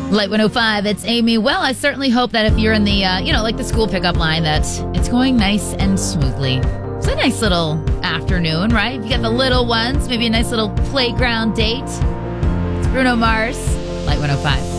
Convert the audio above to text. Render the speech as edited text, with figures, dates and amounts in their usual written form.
Light 105, it's Amy. Well, I certainly hope that if you're in the, like the school pickup line, that it's going nice and smoothly. It's a nice little afternoon, right? If you got the little ones, maybe a nice little playground date. It's Bruno Mars, Light 105.